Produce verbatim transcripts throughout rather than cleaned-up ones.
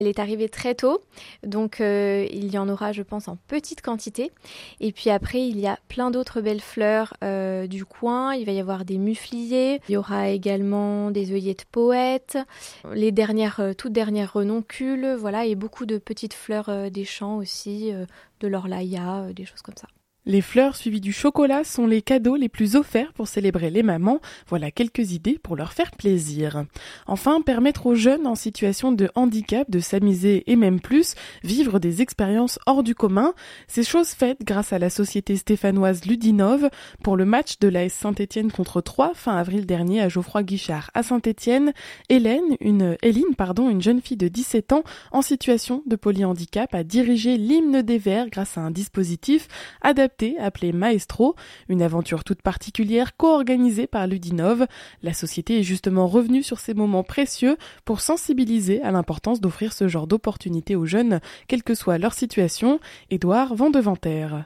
Elle est arrivée très tôt, donc euh, il y en aura, je pense, en petite quantité. Et puis après, il y a plein d'autres belles fleurs euh, du coin. Il va y avoir des mufliers, il y aura également des œillettes poètes, les dernières, euh, toutes dernières renoncules, voilà, et beaucoup de petites fleurs euh, des champs aussi, euh, de l'orlaïa, euh, des choses comme ça. Les fleurs suivies du chocolat sont les cadeaux les plus offerts pour célébrer les mamans. Voilà quelques idées pour leur faire plaisir. Enfin, permettre aux jeunes en situation de handicap de s'amuser et même plus, vivre des expériences hors du commun. C'est chose faite grâce à la société stéphanoise Ludinov pour le match de l'A S Saint-Étienne contre Troyes fin avril dernier à Geoffroy Guichard à Saint-Étienne. Hélène, une, Héline, pardon, une jeune fille de dix-sept ans en situation de polyhandicap a dirigé l'hymne des Verts grâce à un dispositif adapté appelé Maestro, une aventure toute particulière co-organisée par Ludinov. La société est justement revenue sur ces moments précieux pour sensibiliser à l'importance d'offrir ce genre d'opportunités aux jeunes, quelle que soit leur situation. Édouard Vandeventer.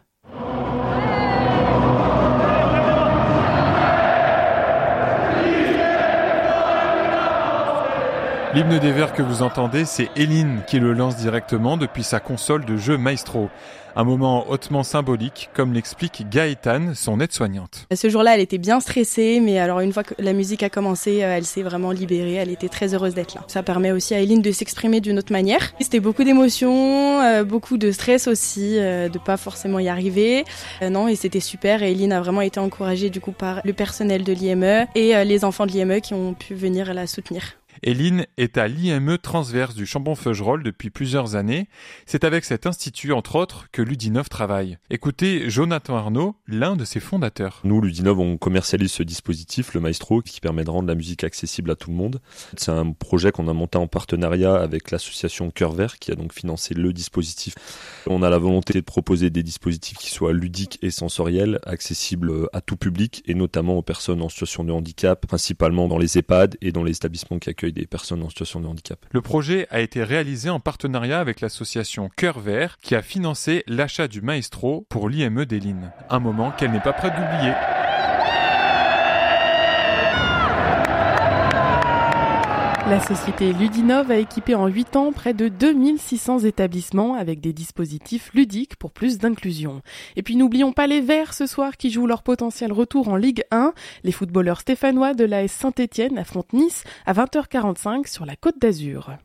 L'hymne des Verts que vous entendez, c'est Héline qui le lance directement depuis sa console de jeu Maestro. Un moment hautement symbolique, comme l'explique Gaëtane, son aide-soignante. Ce jour-là, elle était bien stressée, mais alors une fois que la musique a commencé, elle s'est vraiment libérée. Elle était très heureuse d'être là. Ça permet aussi à Héline de s'exprimer d'une autre manière. C'était beaucoup d'émotions, euh, beaucoup de stress aussi, euh, de pas forcément y arriver. Euh, non, et c'était super. Et Héline a vraiment été encouragée du coup par le personnel de l'I M E et euh, les enfants de l'I M E qui ont pu venir la soutenir. Héline est à l'I M E transverse du Chambon-Feugerolles depuis plusieurs années. C'est avec cet institut, entre autres, que Ludinov travaille. Écoutez Jonathan Arnaud, l'un de ses fondateurs. Nous, Ludinov, on commercialise ce dispositif, le Maestro, qui permet de rendre la musique accessible à tout le monde. C'est un projet qu'on a monté en partenariat avec l'association Cœur Vert, qui a donc financé le dispositif. On a la volonté de proposer des dispositifs qui soient ludiques et sensoriels, accessibles à tout public, et notamment aux personnes en situation de handicap, principalement dans les EHPAD et dans les établissements qui accueillent des personnes en situation de handicap. Le projet a été réalisé en partenariat avec l'association Cœur Vert qui a financé l'achat du Maestro pour l'I M E d'Héline. Un moment qu'elle n'est pas prête d'oublier. La société Ludinov a équipé en huit ans près de deux mille six cents établissements avec des dispositifs ludiques pour plus d'inclusion. Et puis n'oublions pas les Verts ce soir qui jouent leur potentiel retour en Ligue un. Les footballeurs stéphanois de l'A S Saint-Étienne affrontent Nice à vingt heures quarante-cinq sur la Côte d'Azur.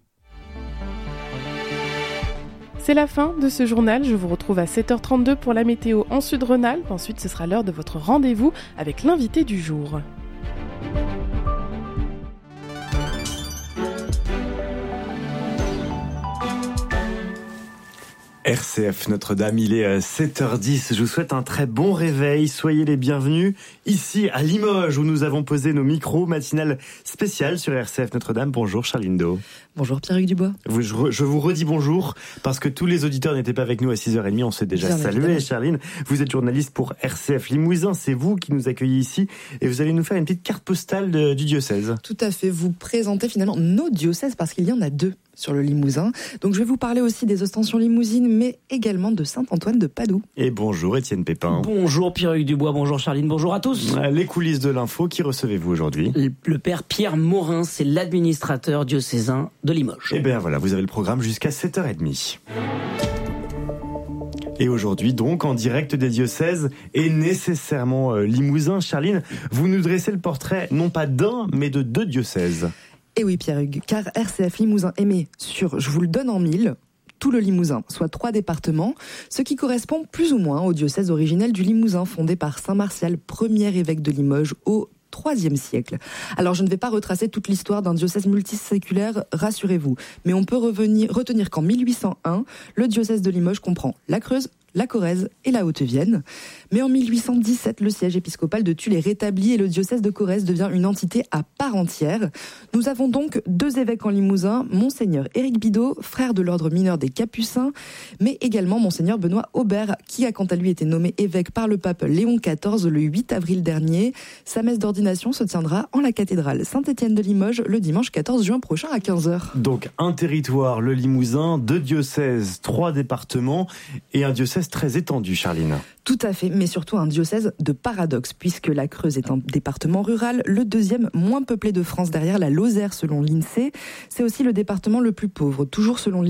C'est la fin de ce journal. Je vous retrouve à sept heures trente-deux pour la météo en Sud-Rhône-Alpes. Ensuite, ce sera l'heure de votre rendez-vous avec l'invité du jour. R C F Notre-Dame, il est sept heures dix. Je vous souhaite un très bon réveil. Soyez les bienvenus ici à Limoges où nous avons posé nos micros matinales spéciales sur R C F Notre-Dame. Bonjour Charline Do. Bonjour Pierre-Hugues Dubois. Vous, je, je vous redis bonjour parce que tous les auditeurs n'étaient pas avec nous à six heures trente. On s'est déjà bien salué. Évidemment. Charline, vous êtes journaliste pour R C F Limousin. C'est vous qui nous accueillez ici et vous allez nous faire une petite carte postale de, du diocèse. Tout à fait. Vous présentez finalement nos diocèses parce qu'il y en a deux sur le Limousin. Donc je vais vous parler aussi des ostensions limousines, mais également de Saint-Antoine de Padoue. Et bonjour Étienne Pépin. Bonjour Pierre-Hugues Dubois, bonjour Charline, bonjour à tous. Les coulisses de l'info, qui recevez-vous aujourd'hui ? Le père Pierre Morin, c'est l'administrateur diocésain de Limoges. Et bien voilà, vous avez le programme jusqu'à sept heures trente. Et aujourd'hui donc, en direct des diocèses et nécessairement euh, Limousin. Charline, vous nous dressez le portrait non pas d'un, mais de deux diocèses. Et oui Pierre-Hugues, car R C F Limousin émet sur, je vous le donne en mille, tout le Limousin, soit trois départements, ce qui correspond plus ou moins au diocèse originel du Limousin, fondé par saint Martial, premier évêque de Limoges au troisième siècle. Alors je ne vais pas retracer toute l'histoire d'un diocèse multiséculaire, rassurez-vous, mais on peut revenir, retenir qu'en mille huit cent un, le diocèse de Limoges comprend la Creuse, la Corrèze et la Haute-Vienne. Mais en mille huit cent dix-sept, le siège épiscopal de Tulle est rétabli et le diocèse de Corrèze devient une entité à part entière. Nous avons donc deux évêques en Limousin, Monseigneur Éric Bidot, frère de l'ordre mineur des Capucins, mais également Monseigneur Benoît Aubert, qui a quant à lui été nommé évêque par le pape Léon quatorze le huit avril dernier. Sa messe d'ordination se tiendra en la cathédrale Saint-Étienne de Limoges le dimanche quatorze juin prochain à quinze heures. Donc un territoire, le Limousin, deux diocèses, trois départements et un diocèse diocèse très étendu, Charline. Tout à fait, mais surtout un diocèse de paradoxe, puisque la Creuse est un département rural, le deuxième moins peuplé de France derrière la Lozère selon l'INSEE. C'est aussi le département le plus pauvre, toujours selon